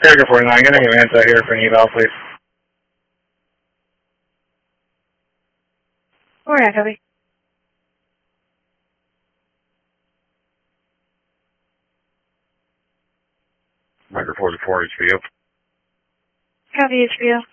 Carrier 49, getting a Manta here for an eval, please. All right, copy. Micro 44, HBO. Copy, HBO.